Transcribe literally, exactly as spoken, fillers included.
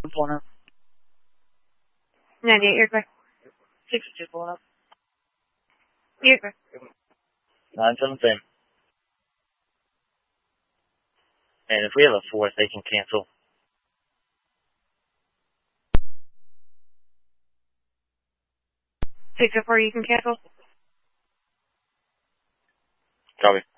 pulling up. ninety-eight, you're correct. sixty-two pulling up. You're correct. nine seven same. And if we have a fourth, they can cancel. six oh four, you can cancel. Copy.